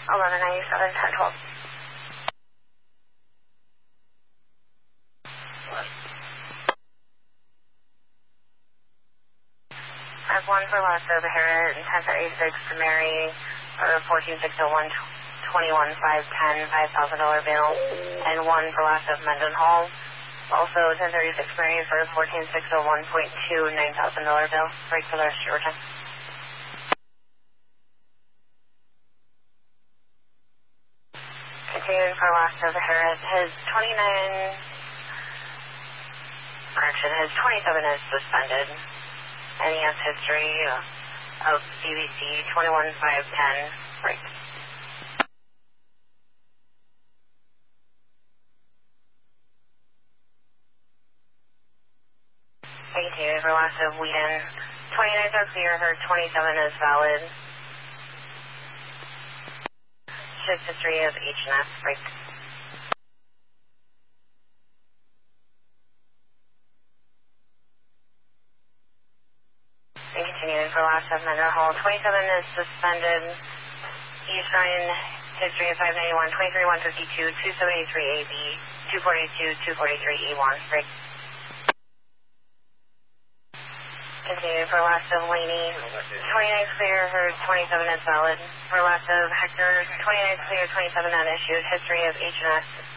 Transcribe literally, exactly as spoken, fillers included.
eleven ninety-seven, ten twelve. I've one for Los O'Hara and ten thirty-six to Mary for fourteen six oh one, twenty-one five ten, five thousand dollars bill, and one for Los of Mendenhall. Also ten thirty-six Mary for fourteen six oh one point two, nine thousand dollars bill. Break for the rest of your time. Continuing for Los O'Hara, his twenty-nine, correction, his twenty-seven is suspended. And he has history of B B C twenty-one five ten. Break. Continuing for Los of Whedon, twenty-nines are clear, her twenty-seven is valid. Shift history of H and S. Break. And continuing for Los of Mendenhall, twenty-seven is suspended. Eastern history of five ninety-one, twenty-three one fifty-two, two seventy-three A B, two forty-two, two forty-three E one. Break. Continuing for Los of Laney, twenty-nine is clear, her twenty-seven is valid. For Los of Hector, twenty-nine is clear, twenty-seven not issued. History of H and S.